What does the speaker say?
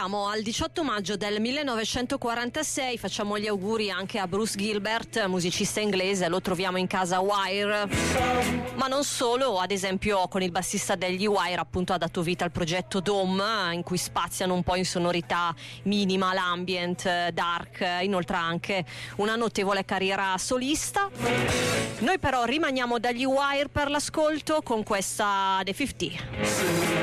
Siamo al 18 maggio del 1946, facciamo gli auguri anche a Bruce Gilbert, musicista inglese, lo troviamo in casa Wire, ma non solo, ad esempio con il bassista degli Wire appunto ha dato vita al progetto Dome, in cui spaziano un po' in sonorità minimal, ambient, dark, inoltre anche una notevole carriera solista. Noi però rimaniamo dagli Wire per l'ascolto con questa The 50.